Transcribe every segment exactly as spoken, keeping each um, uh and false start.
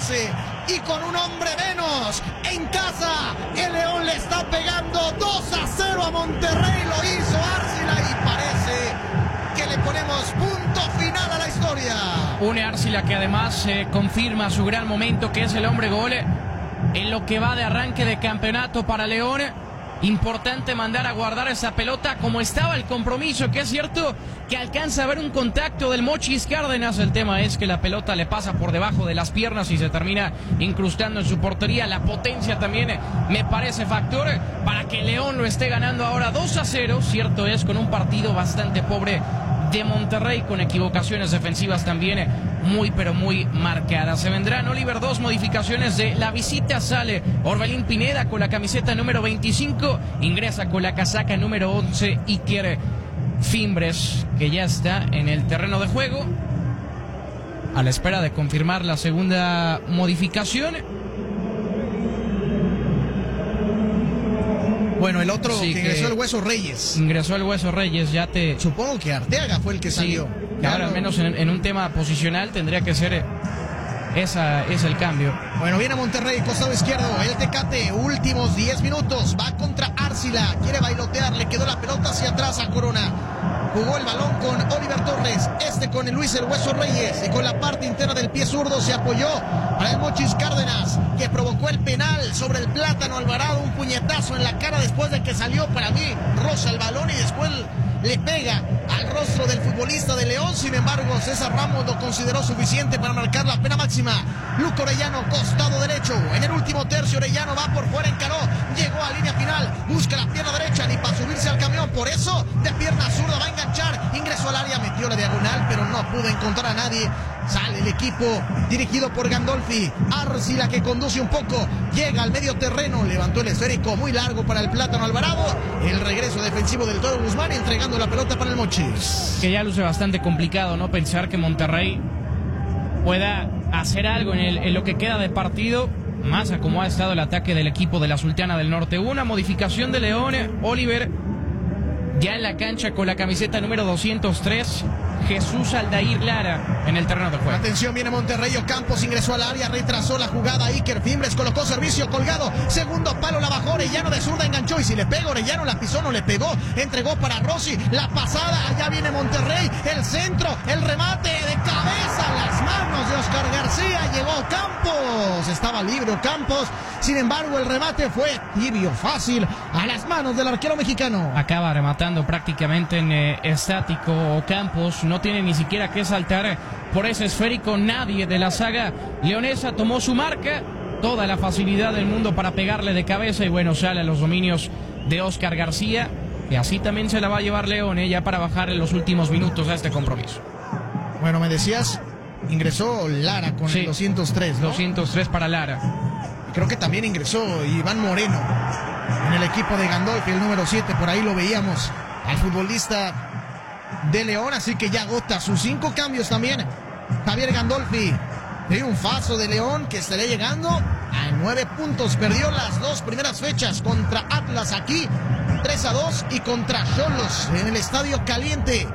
avance. Y con un hombre menos en casa, el León le está pegando dos a cero a Monterrey. Lo hizo Arcila y parece que le ponemos punto final a la historia. Un Arcila que además eh, confirma su gran momento, que es el hombre gol en lo que va de arranque de campeonato para León. Importante mandar a guardar esa pelota como estaba el compromiso, que es cierto que alcanza a ver un contacto del Mochis Cárdenas. El tema es que la pelota le pasa por debajo de las piernas y se termina incrustando en su portería. La potencia también me parece factor para que León lo esté ganando ahora dos a cero. Cierto es, con un partido bastante pobre de Monterrey, con equivocaciones defensivas también muy pero muy marcadas. Se vendrán, Oliver, dos modificaciones de la visita. Sale Orbelín Pineda con la camiseta número veinticinco, ingresa con la casaca número once Iker Fimbres, que ya está en el terreno de juego a la espera de confirmar la segunda modificación. Bueno, el otro Sí, que que ingresó el Hueso Reyes. Ingresó el Hueso Reyes, ya te... Supongo que Arteaga fue el que salió. Sí, claro, Claro. al menos en, en un tema posicional tendría que ser esa, es el cambio. Bueno, viene Monterrey, costado izquierdo, el Tecate, últimos diez minutos, va contra Arcila, quiere bailotear, le quedó la pelota hacia atrás a Corona. Jugó el balón con Oliver Torres, este con el Luis el Hueso Reyes, y con la parte interna del pie zurdo se apoyó para el Mochis Cárdenas, que provocó el penal sobre el Plátano Alvarado, un puñetazo en la cara después de que salió. Para mí roza el balón y después le pega al rostro del futbolista de León. Sin embargo, César Ramos lo consideró suficiente para marcar la pena máxima. Luco Orellano, costado derecho, en el último tercio. Orellano va por fuera, encaró, llegó a línea final, busca la pierna derecha, ni para subirse al camión, por eso de pierna zurda va a enganchar, ingresó al área, metió la diagonal, pero no pudo encontrar a nadie. Sale el equipo dirigido por Gandolfi. Arcila, que conduce un poco, llega al medio terreno, levantó el esférico muy largo para el Plátano Alvarado. El regreso defensivo del Toro Guzmán, entregando la pelota para el Mochis. Que ya luce bastante complicado, ¿no? Pensar que Monterrey pueda hacer algo en, el, en lo que queda de partido, más a cómo ha estado el ataque del equipo de la Sultana del Norte. Una modificación de León, Oliver, ya en la cancha con la camiseta número doscientos tres, Jesús Aldair Lara en el terreno de juego. Atención, viene Monterrey, Ocampos ingresó al área, retrasó la jugada, Iker Fimbres colocó servicio colgado, segundo palo, la bajó, Orellano de zurda enganchó, y si le pega Orellano la pisó, no le pegó, entregó para Rossi, la pasada, allá viene Monterrey, el centro, el remate de cabeza, las manos de Oscar García, llegó Ocampos, estaba libre Ocampos, sin embargo el remate fue tibio, fácil, a las manos del arquero mexicano. Acaba rematando prácticamente en eh, estático Ocampos, no tiene ni siquiera que saltar por ese esférico. Nadie de la saga leonesa tomó su marca, toda la facilidad del mundo para pegarle de cabeza, y bueno, sale a los dominios de Oscar García, y así también se la va a llevar León, eh, ya para bajar en los últimos minutos a este compromiso. Bueno, me decías, ingresó Lara con Sí, el doscientos tres, ¿no? doscientos tres para Lara. Creo que también ingresó Iván Moreno en el equipo de Gandolfi, el número siete, por ahí lo veíamos al futbolista de León, así que ya agota sus cinco cambios también Javier Gandolfi. Triunfazo de León, que estaría llegando a nueve puntos. Perdió las dos primeras fechas contra Atlas aquí, tres a dos, y contra Xolos en el Estadio Caliente.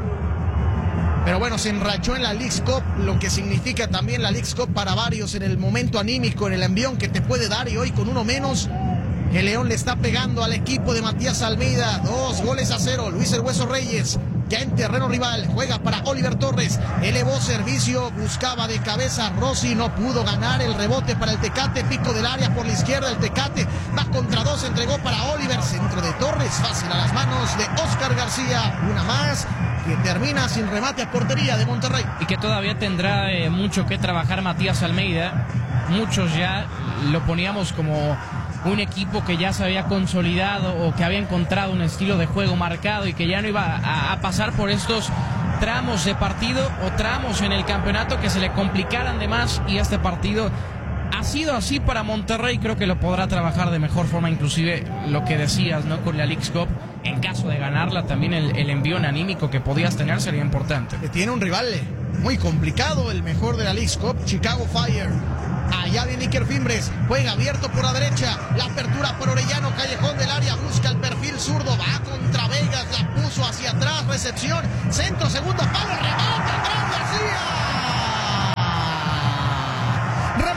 Pero bueno, se enrachó en la Leagues Cup, lo que significa también la Leagues Cup para varios en el momento anímico, en el envión que te puede dar, y hoy con uno menos, el León le está pegando al equipo de Matías Almeida, dos goles a cero. Luis el Hueso Reyes, ya en terreno rival, juega para Oliver Torres, elevó servicio, buscaba de cabeza Rossi, no pudo ganar el rebote para el Tecate, pico del área por la izquierda, el Tecate va contra dos, entregó para Oliver, centro de Torres, fácil a las manos de Oscar García, una más, que termina sin remate a portería de Monterrey. Y que todavía tendrá eh, mucho que trabajar Matías Almeida. Muchos ya lo poníamos como un equipo que ya se había consolidado o que había encontrado un estilo de juego marcado y que ya no iba a, a pasar por estos tramos de partido o tramos en el campeonato que se le complicaran de más, y este partido ha sido así para Monterrey. Creo que lo podrá trabajar de mejor forma, inclusive lo que decías, ¿no? Con la Leagues Cup, en caso de ganarla, también el, el envío anímico que podías tener sería importante. Tiene un rival muy complicado, el mejor de la Leagues Cup, Chicago Fire. Allá viene Iker Fimbres, juega abierto por la derecha, la apertura por Orellano, callejón del área, busca el perfil zurdo, va contra Vegas, la puso hacia atrás, recepción, centro, segundo palo, remate, Andrés García. Remató cruzado.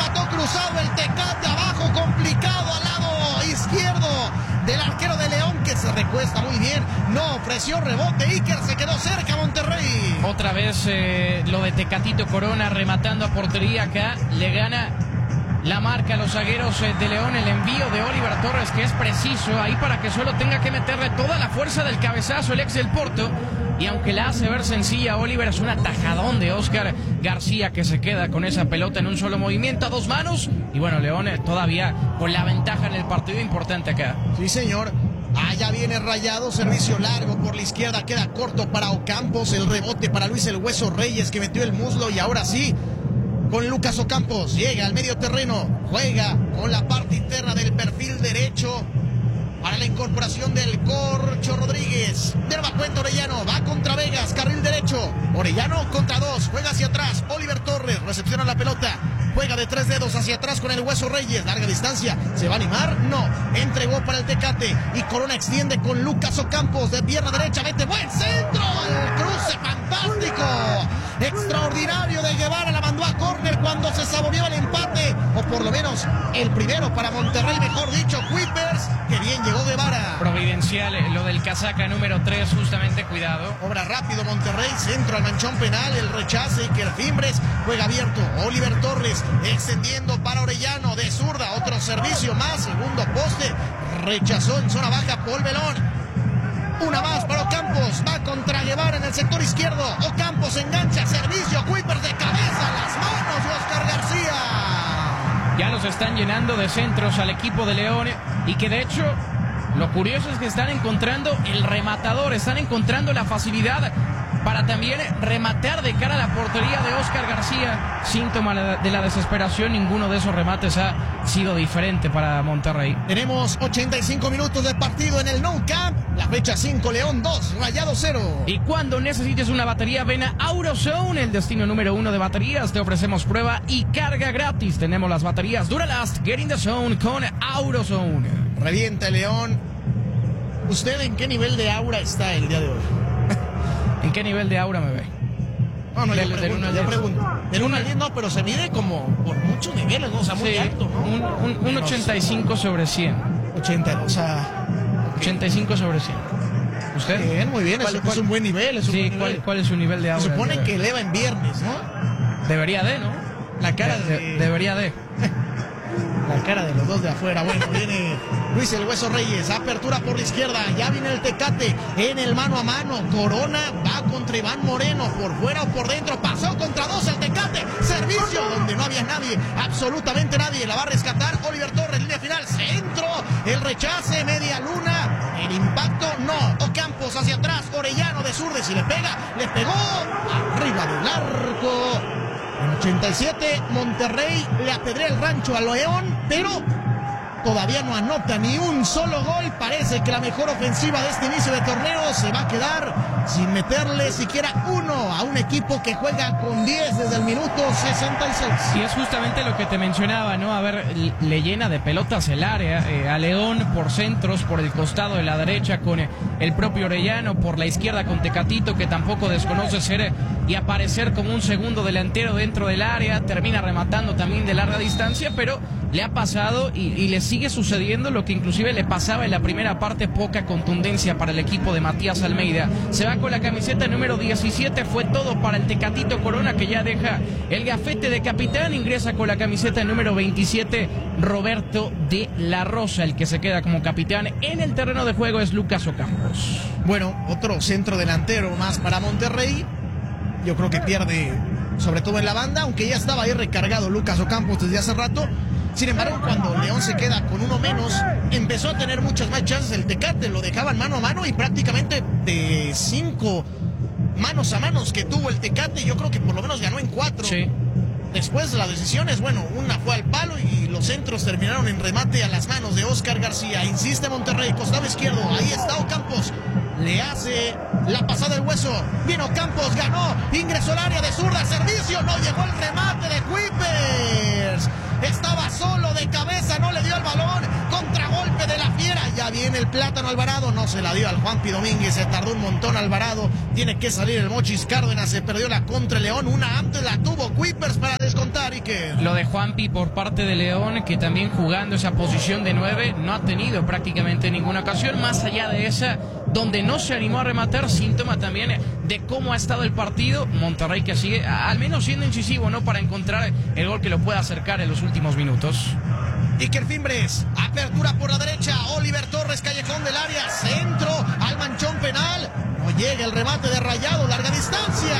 cruzado el Tecate abajo, complicado al lado izquierdo del arquero de León, que se recuesta muy bien. No ofreció rebote. Iker se quedó cerca. Monterrey. Otra vez eh, lo de Tecatito Corona rematando a portería acá. Le gana la marca a los zagueros eh, de León. El envío de Oliver Torres, que es preciso ahí para que solo tenga que meterle toda la fuerza del cabezazo el ex del Porto. Y aunque la hace ver sencilla, Oliver, es un atajadón de Oscar García, que se queda con esa pelota en un solo movimiento a dos manos. Y bueno, León eh, todavía con la ventaja en el partido, importante acá. Sí, señor. Allá viene Rayado, servicio largo por la izquierda, queda corto para Ocampos, el rebote para Luis el Hueso Reyes, que metió el muslo, y ahora sí, con Lucas Ocampos, llega al medio terreno, juega con la parte interna del perfil derecho, para la incorporación del Corcho Rodríguez. De nueva cuenta Orellano, va contra Vegas, carril derecho. Orellano contra dos, juega hacia atrás. Oliver Torres recepciona la pelota, juega de tres dedos hacia atrás con el Hueso Reyes. Larga distancia, ¿se va a animar? No. Entregó para el Tecate y Corona extiende con Lucas Ocampos de pierna derecha. Mete buen centro, el cruce fantástico, extraordinario de Guevara. La mandó a córner cuando se saboreaba el empate, o por lo menos el primero para Monterrey, mejor dicho. Kuipers, que bien llegó Guevara. Providencial eh, lo del casaca número tres, justamente, cuidado. Obra rápido Monterrey, centro al manchón penal, el rechace, Iker Fimbres, juega abierto. Oliver Torres extendiendo para Orellano de zurda, otro servicio más, segundo poste, rechazó en zona baja Paul Belón. Una más para Ocampos, va contra Guevara en el sector izquierdo. Ocampos engancha, servicio, Kuipers de cabeza, las manos de Oscar García. Ya los están llenando de centros al equipo de León, y que de hecho lo curioso es que están encontrando el rematador, están encontrando la facilidad para también rematar de cara a la portería de Oscar García. Síntoma de la desesperación, ninguno de esos remates ha sido diferente para Monterrey. Tenemos ochenta y cinco minutos de partido en el Nou Camp. La fecha cinco, León dos, Rayado cero. Y cuando necesites una batería, ven a AutoZone, el destino número uno de baterías. Te ofrecemos prueba y carga gratis. Tenemos las baterías Duralast. Get in the zone con AutoZone. Revienta el León. ¿Usted en qué nivel de aura está el día de hoy? ¿En qué nivel de aura me ve? No, no, Del- yo del pregunto, uno al yo diez. pregunto. Del uno al diez no, pero se mide como por muchos niveles, ¿no? O sea, muy Sí, alto, ¿no? un, un- un Menos ochenta y cinco sobre cien. ochenta, o sea... ochenta y cinco sobre cien. ¿Usted? Bien, muy bien, ¿Cuál- es, cuál- es un buen nivel, es un Sí, buen ¿cuál, nivel. cuál es su nivel de aura? Se supone el día que de hoy? eleva en viernes, ¿no? Debería de, ¿no? La cara De- de... debería de. La cara de los dos de afuera. Bueno, viene Luis el Hueso Reyes, apertura por la izquierda, ya viene el Tecate en el mano a mano. Corona va contra Iván Moreno, por fuera o por dentro, pasó contra dos el Tecate, servicio donde no había nadie, absolutamente nadie, la va a rescatar Oliver Torres, línea final, centro, el rechace, media luna, el impacto no, Ocampos hacia atrás, Orellano de zurda, si le pega, le pegó arriba del arco. En ochenta y siete, Monterrey le apedrea el rancho a León, pero todavía no anota ni un solo gol. Parece que la mejor ofensiva de este inicio de torneo se va a quedar sin meterle siquiera uno a un equipo que juega con diez desde el minuto sesenta y seis. Y es justamente lo que te mencionaba, ¿no? A ver, le llena de pelotas el área eh, a León por centros, por el costado de la derecha con eh, el propio Orellano, por la izquierda con Tecatito, que tampoco desconoce ser eh, y aparecer como un segundo delantero dentro del área. Termina rematando también de larga distancia, pero le ha pasado y, y le sigue sucediendo lo que inclusive le pasaba en la primera parte, poca contundencia para el equipo de Matías Almeida. Se va con la camiseta número diecisiete, fue todo para el Tecatito Corona, que ya deja el gafete de capitán, ingresa con la camiseta número veintisiete, Roberto de la Rosa. El que se queda como capitán en el terreno de juego es Lucas Ocampos. Bueno, otro centro delantero más para Monterrey. Yo creo que pierde, sobre todo en la banda, aunque ya estaba ahí recargado Lucas Ocampos desde hace rato. Sin embargo, cuando León se queda con uno menos, empezó a tener muchas más chances el Tecate, lo dejaban mano a mano y prácticamente de cinco manos a manos que tuvo el Tecate, yo creo que por lo menos ganó en cuatro. Sí. Después las decisiones, bueno, una fue al palo y los centros terminaron en remate a las manos de Oscar García. Insiste Monterrey, costado izquierdo, ahí está Ocampos. Le hace la pasada del Hueso. Vino Campos, ganó, ingresó al área de zurda, servicio, no llegó el remate de Kuipers. Estaba solo de cabeza, no le dio el balón. Contragolpe de la Fiera y ya viene el Plátano Alvarado. No se la dio al Juanpi Domínguez. Se tardó un montón Alvarado. Tiene que salir el Mochis Cárdenas. Se perdió la contra el León. Una antes la tuvo Kuipers para descontar. Y que lo de Juanpi por parte de León, que también jugando esa posición de nueve no ha tenido prácticamente ninguna ocasión. Más allá de esa, donde no se animó a rematar, síntoma también de cómo ha estado el partido. Monterrey que sigue al menos siendo incisivo, ¿no?, para encontrar el gol que lo pueda acercar en los últimos minutos. Iker Fimbres, apertura por la derecha, Oliver Torres, callejón del área, centro al manchón penal, no llega el remate de Rayado, larga distancia,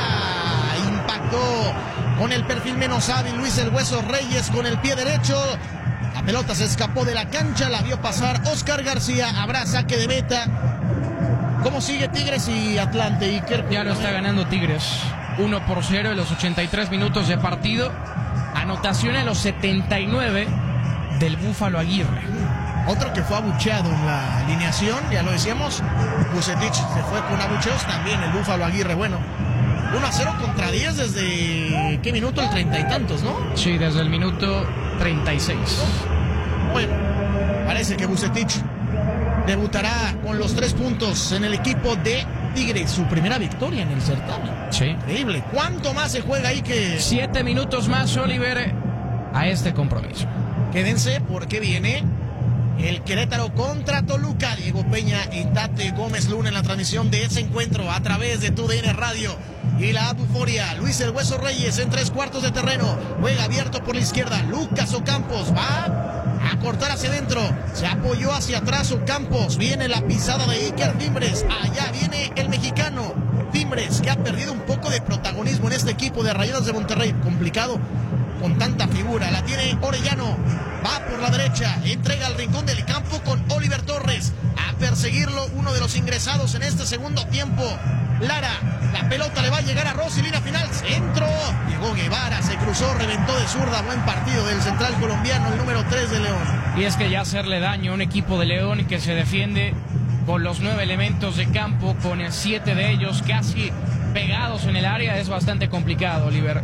impactó con el perfil menos hábil Luis El Hueso Reyes con el pie derecho, la pelota se escapó de la cancha, la vio pasar Oscar García, habrá saque de meta. ¿Cómo sigue Tigres y Atlante, Iker? Ya lo está ganando Tigres, uno por cero en los ochenta y tres minutos de partido, anotación en los setenta y nueve del Búfalo Aguirre. Otro que fue abucheado en la alineación, ya lo decíamos, Vucetich se fue con abucheos, también el Búfalo Aguirre. Bueno, uno a cero contra diez desde, ¿qué minuto? El treinta y tantos, ¿no? Sí, desde el minuto treinta y seis. Bueno, parece que Vucetich debutará con los tres puntos en el equipo de Tigres, su primera victoria en el certamen. Sí. Increíble. ¿Cuánto más se juega ahí que...? Siete minutos más, Oliver, a este compromiso. Quédense porque viene el Querétaro contra Toluca. Diego Peña y Tate Gómez Luna en la transmisión de ese encuentro a través de tu D N Radio y la app Euforia. Luis El Hueso Reyes en tres cuartos de terreno. Juega abierto por la izquierda. Lucas Ocampos va a cortar hacia adentro. Se apoyó hacia atrás Ocampos. Viene la pisada de Iker Fimbres. Allá viene el mexicano Fimbres, que ha perdido un poco de protagonismo en este equipo de Rayados de Monterrey. Complicado con tanta figura. La tiene Orellano. Va por la derecha. Entrega al rincón del campo con Oliver Torres. A perseguirlo uno de los ingresados en este segundo tiempo. Lara. La pelota le va a llegar a Rossi. Línea final. Centro. Llegó Guevara. Se cruzó. Reventó de zurda. Buen partido del central colombiano, el número tres de León. Y es que ya hacerle daño a un equipo de León que se defiende con los nueve elementos de campo, con el siete de ellos casi pegados en el área, es bastante complicado, Oliver.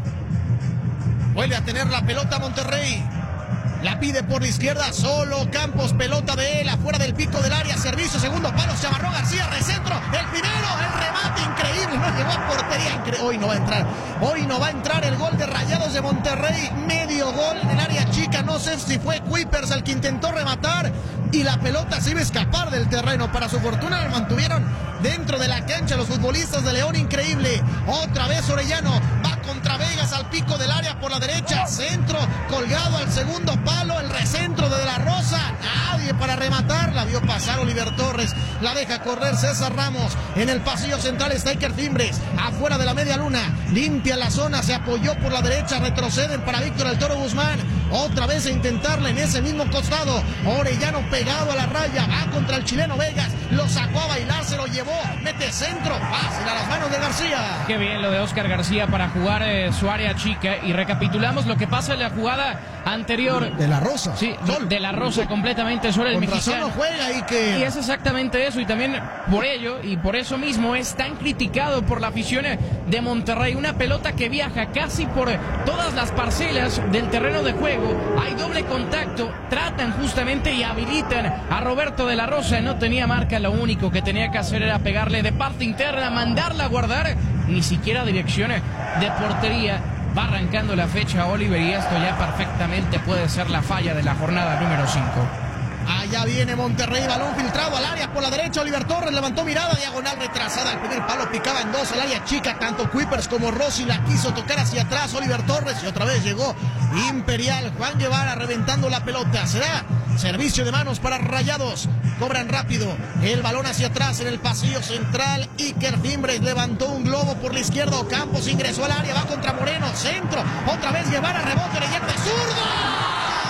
Vuelve a tener la pelota Monterrey. La pide por la izquierda, solo Campos, pelota de él, afuera del pico del área, servicio, segundo palo, se amarró García, recentro, el primero, el remate increíble, no llegó a portería, incre hoy no va a entrar, hoy no va a entrar el gol de Rayados de Monterrey, medio gol en el área chica, no sé si fue Kuipers el que intentó rematar y la pelota se iba a escapar del terreno, para su fortuna lo mantuvieron dentro de la cancha los futbolistas de León, increíble, otra vez Orellano, va contra Vegas al pico del área por la derecha, centro, colgado al segundo palo, el recentro de De La Rosa, nadie para rematar, la vio pasar Oliver Torres, la deja correr César Ramos, en el pasillo central está Iker Fimbres, afuera de la media luna, limpia la zona, se apoyó por la derecha, retroceden para Víctor El Toro Guzmán, otra vez a intentarle en ese mismo costado, Orellano pegado a la raya, va contra el chileno Vegas, lo sacó a bailar, se lo llevó, mete centro, fácil a las manos de García. Qué bien lo de Oscar García para jugar eh, su área chica, y recapitulamos lo que pasa en la jugada anterior. De La Rosa. Sí, de, de La Rosa completamente sobre el Con mexicano. razón no juega y que... Y es exactamente eso, y también por ello, y por eso mismo es tan criticado por la afición de Monterrey. Una pelota que viaja casi por todas las parcelas del terreno de juego. Hay doble contacto, tratan justamente y habilitan a Roberto de La Rosa. No tenía marca, lo único que tenía que hacer era pegarle de parte interna, mandarla a guardar, ni siquiera dirección de portería. Va arrancando la fecha, Oliver, y esto ya perfectamente puede ser la falla de la jornada número cinco. Allá viene Monterrey, balón filtrado al área por la derecha, Oliver Torres levantó mirada, diagonal retrasada, el primer palo picaba en dos al área chica, tanto Kuipers como Rossi la quiso tocar hacia atrás, Oliver Torres, y otra vez llegó Imperial, Juan Guevara reventando la pelota, será servicio de manos para Rayados, cobran rápido, el balón hacia atrás en el pasillo central, Iker Fimbres levantó un globo por la izquierda, Campos ingresó al área, va contra Moreno, centro, otra vez Guevara, rebote, le llega de zurdo.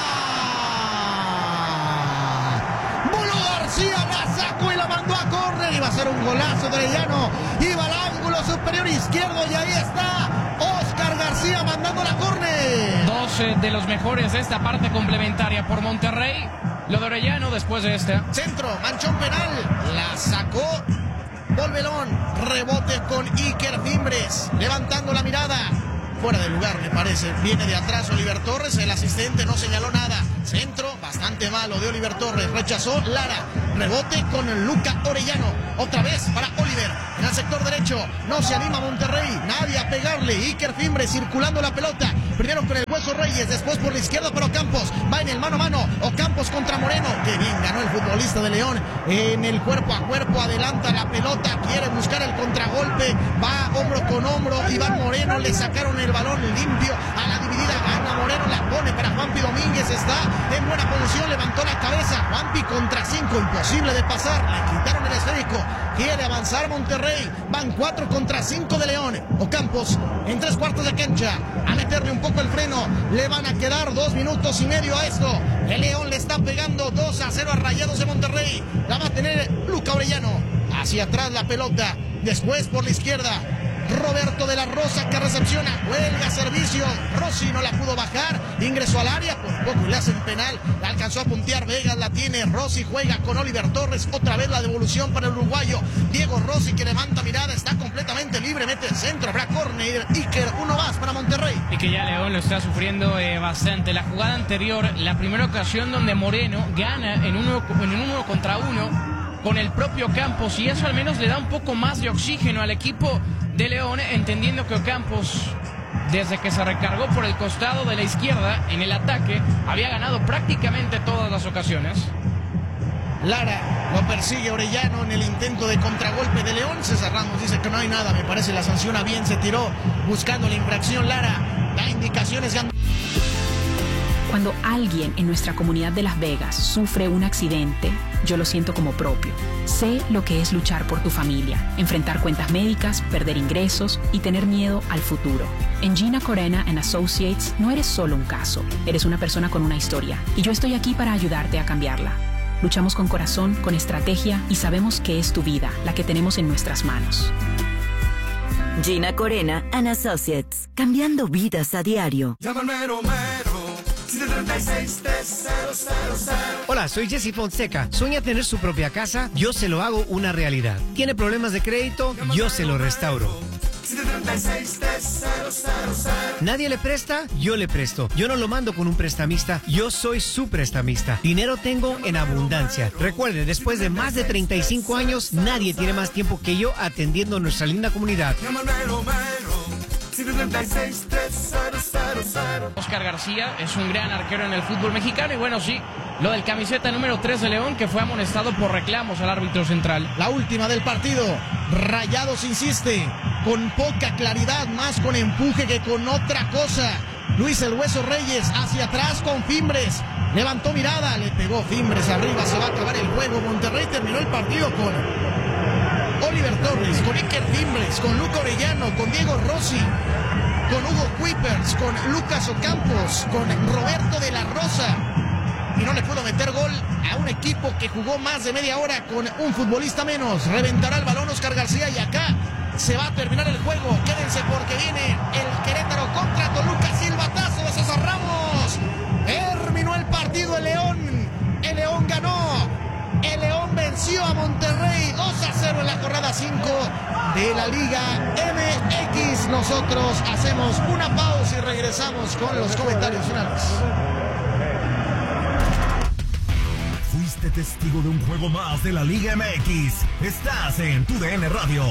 García la sacó y la mandó a córner, iba a ser un golazo de Orellano, iba al ángulo superior izquierdo y ahí está Oscar García mandando la córner. Dos eh, de los mejores de esta parte complementaria por Monterrey, lo de Orellano después de esta. Centro, manchón penal, la sacó Volvelón, rebote con Iker Fimbres, levantando la mirada. Fuera de lugar, me parece. Viene de atrás Oliver Torres, el asistente no señaló nada. Centro bastante malo de Oliver Torres. Rechazó Lara. Rebote con Luca Orellano. Otra vez para Oliver. En el sector derecho. No se anima Monterrey. Nadie a pegarle. Iker Fimbres circulando la pelota. Primero con el Hueso Reyes. Después por la izquierda para Ocampos. Va en el mano a mano. Ocampos contra Moreno. Que bien ganó el futbolista de León. En el cuerpo a cuerpo. Adelanta la pelota. Quiere buscar el contragolpe. Va hombro con hombro. Iván Moreno. Le sacaron el balón limpio. A la dividida gana Moreno. La pone para Juanpi Domínguez. Está en buena posición. Levantó la cabeza. Juanpi contra cinco. Imposible de pasar. Le quitaron el esférico. Quiere avanzar Monterrey. Van cuatro contra cinco de León. Ocampos en tres cuartos de cancha. A meterle un poco el freno. Le van a quedar dos minutos y medio a esto. El León le está pegando dos a cero a Rayados de Monterrey. La va a tener Luca Orellano. Hacia atrás la pelota. Después por la izquierda. Roberto de la Rosa que recepciona, huelga servicio, Rossi no la pudo bajar, ingresó al área, por poco le hacen penal, la alcanzó a puntear Vegas, la tiene, Rossi juega con Oliver Torres, otra vez la devolución para el uruguayo, Diego Rossi que levanta mirada, está completamente libre, mete el centro, habrá córner, Iker, uno más para Monterrey. Y que ya León lo está sufriendo eh, bastante, la jugada anterior, la primera ocasión donde Moreno gana en uno, en un uno contra uno, con el propio Campos, y eso al menos le da un poco más de oxígeno al equipo de León, entendiendo que Ocampos, desde que se recargó por el costado de la izquierda en el ataque, había ganado prácticamente todas las ocasiones. Lara lo persigue Orellano en el intento de contragolpe de León. César Ramos dice que no hay nada, me parece la sanciona bien, se tiró buscando la infracción. Lara da indicaciones. Cuando alguien en nuestra comunidad de Las Vegas sufre un accidente, yo lo siento como propio. Sé lo que es luchar por tu familia, enfrentar cuentas médicas, perder ingresos y tener miedo al futuro. En Gina Corena and Associates no eres solo un caso, eres una persona con una historia y yo estoy aquí para ayudarte a cambiarla. Luchamos con corazón, con estrategia y sabemos que es tu vida la que tenemos en nuestras manos. Gina Corena and Associates, cambiando vidas a diario. Llama al mero mero. Hola, soy Jesse Fonseca. ¿Sueña tener su propia casa? Yo se lo hago una realidad. ¿Tiene problemas de crédito? Yo se lo restauro. ¿Nadie le presta? Yo le presto. Yo no lo mando con un prestamista, yo soy su prestamista. Dinero tengo en abundancia. Recuerde, después de más de treinta y cinco años, nadie tiene más tiempo que yo atendiendo nuestra linda comunidad. Oscar García es un gran arquero en el fútbol mexicano y bueno, sí, lo del camiseta número tres de León que fue amonestado por reclamos al árbitro central. La última del partido, Rayados insiste, con poca claridad, más con empuje que con otra cosa. Luis el Hueso Reyes hacia atrás con Fimbres, levantó mirada, le pegó Fimbres arriba, se va a acabar el juego. Monterrey terminó el partido con Oliver Torres, con Iker Fimbres, con Luca Orellano, con Diego Rossi, con Hugo Kuipers, con Lucas Ocampos, con Roberto de la Rosa. Y no le pudo meter gol a un equipo que jugó más de media hora con un futbolista menos. Reventará el balón Oscar García y acá se va a terminar el juego. Quédense porque viene el Querétaro contra Toluca. Silbatazo de César Ramos. Terminó el partido el León. El León ganó. El León venció a Monterrey dos a cero en la jornada cinco de la Liga M X. Nosotros hacemos una pausa y regresamos con los comentarios finales. Fuiste testigo de un juego más de la Liga M X. Estás en tu D N Radio.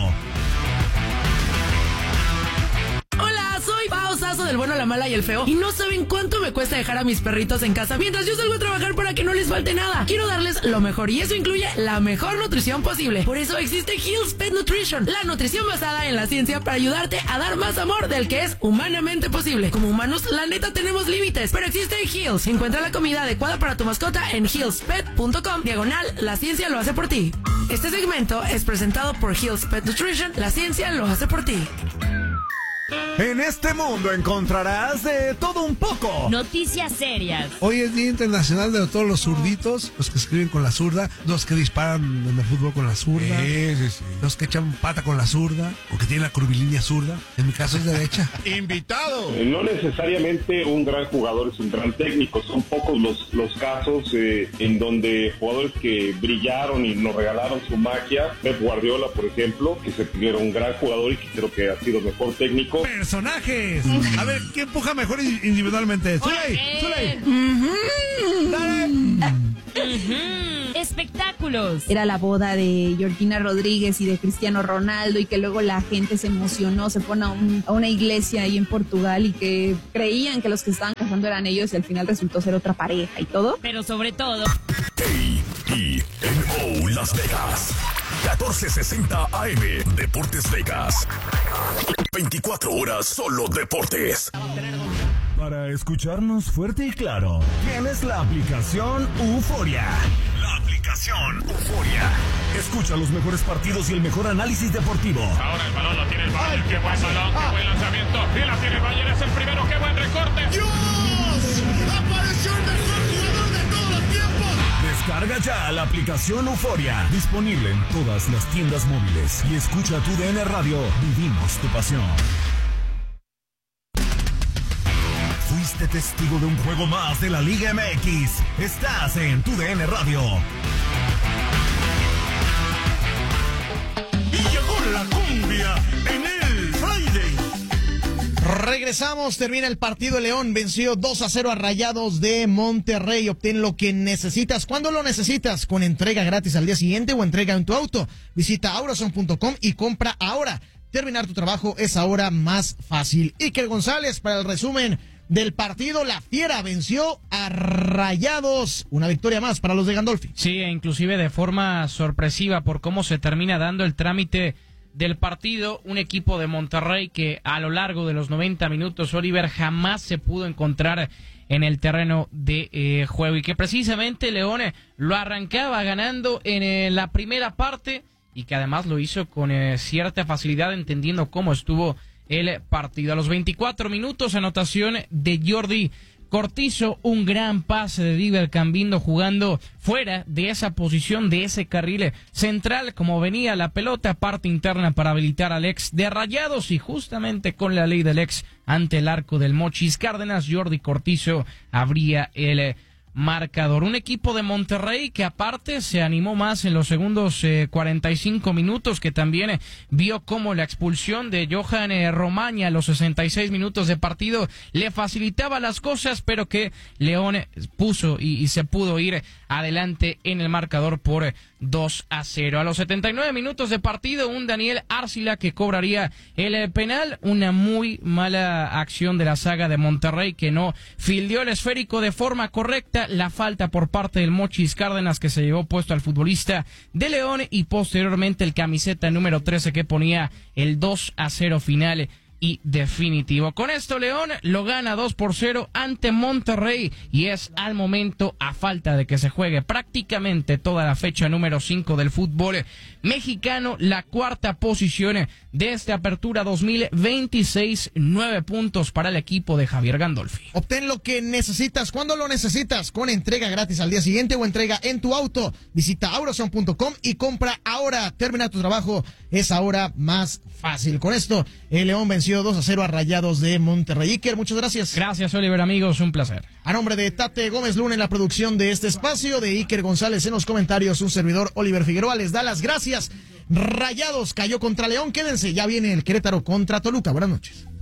Hola, soy Pao Sasso del Bueno, la Mala y el Feo. Y no saben cuánto me cuesta dejar a mis perritos en casa mientras yo salgo a trabajar para que no les falte nada. Quiero darles lo mejor y eso incluye la mejor nutrición posible. Por eso existe Hill's Pet Nutrition, la nutrición basada en la ciencia para ayudarte a dar más amor del que es humanamente posible. Como humanos, la neta tenemos límites, pero existe Hill's. Encuentra la comida adecuada para tu mascota en hill's pet punto com, diagonal, la ciencia lo hace por ti. Este segmento es presentado por Hill's Pet Nutrition, la ciencia lo hace por ti. En este mundo encontrarás de todo un poco. Noticias serias. Hoy es Día Internacional de todos los zurditos, los que escriben con la zurda, los que disparan en el fútbol con la zurda, Sí, sí, sí. los que echan pata con la zurda, o que tienen la curvilínea zurda. En mi caso es derecha. Invitado. No necesariamente un gran jugador es un gran técnico, son pocos los, los casos eh, en donde jugadores que brillaron y nos regalaron su magia. Pep Guardiola, por ejemplo, que se era un gran jugador y que creo que ha sido mejor técnico. equipo. Personajes. A ver, ¿quién empuja mejor individualmente? Zuley, Zuley. Uh-huh. Dale. Uh-huh. Espectáculos. Era la boda de Georgina Rodríguez y de Cristiano Ronaldo, y que luego la gente se emocionó, se fue a, un, a una iglesia ahí en Portugal y que creían que los que estaban casando eran ellos y al final resultó ser otra pareja y todo. Pero sobre todo... A I N O Las Vegas. catorce sesenta A M Deportes Vegas. veinticuatro horas solo deportes. Para escucharnos fuerte y claro, tienes la aplicación Euforia. La aplicación Euforia. Escucha los mejores partidos y el mejor análisis deportivo. Ahora el balón lo tiene el Bayern. Qué buen balón, qué buen lanzamiento. Y la tiene el Bayern, es el primero. Qué buen recorte. ¡Dios! ¡Apareció el mejor jugador de todos los tiempos! Descarga ya la aplicación Euforia. Disponible en todas las tiendas móviles. Y escucha tu D N Radio. Vivimos tu pasión. Fuiste testigo de un juego más de la Liga M X. Estás en tu D N Radio. Y llegó la cumbia en el Friday. Regresamos, termina el partido. León venció dos a cero a Rayados de Monterrey. Obtén lo que necesitas cuando lo necesitas, con entrega gratis al día siguiente o entrega en tu auto. Visita aurazone punto com y compra ahora. Terminar tu trabajo es ahora más fácil. Iker González para el resumen del partido. La Fiera venció a Rayados. Una victoria más para los de Gandolfi. Sí, e inclusive de forma sorpresiva por cómo se termina dando el trámite del partido. Un equipo de Monterrey que a lo largo de los noventa minutos, Oliver, jamás se pudo encontrar en el terreno de eh, juego, y que precisamente León lo arrancaba ganando en eh, la primera parte, y que además lo hizo con eh, cierta facilidad, entendiendo cómo estuvo el partido. A los veinticuatro minutos, anotación de Jordi Cortizo, un gran pase de Diver Cambindo jugando fuera de esa posición, de ese carril central, como venía la pelota, parte interna para habilitar al ex de Rayados, y justamente con la ley del ex ante el arco del Mochis Cárdenas, Jordi Cortizo abría el marcador. Un equipo de Monterrey que aparte se animó más en los segundos eh, cuarenta y cinco minutos, que también eh, vio como la expulsión de Johan eh, Romaña a los sesenta y seis minutos de partido le facilitaba las cosas, pero que León eh, puso y, y se pudo ir adelante en el marcador por eh, dos a cero. A los setenta y nueve minutos de partido, un Daniel Arcila que cobraría el eh, penal. Una muy mala acción de la saga de Monterrey, que no fildeó el esférico de forma correcta. La falta por parte del Mochis Cárdenas, que se llevó puesto al futbolista de León, y posteriormente el camiseta número trece que ponía el dos a cero final y definitivo. Con esto León lo gana dos por cero ante Monterrey, y es al momento, a falta de que se juegue prácticamente toda la fecha número cinco del fútbol mexicano, la cuarta posición de esta apertura dos mil veintiséis. Nueve puntos para el equipo de Javier Gandolfi. Obtén lo que necesitas cuando lo necesitas, con entrega gratis al día siguiente o entrega en tu auto. Visita aurazone punto com y compra ahora. Termina tu trabajo es ahora más fácil. Con esto el León venció dos a cero a Rayados de Monterrey. Iker, muchas gracias. Gracias, Oliver, amigos, un placer. A nombre de Tate Gómez Luna en la producción de este espacio, de Iker González en los comentarios, un servidor, Oliver Figueroa, les da las gracias. Rayados cayó contra León. Quédense, ya viene el Querétaro contra Toluca. Buenas noches.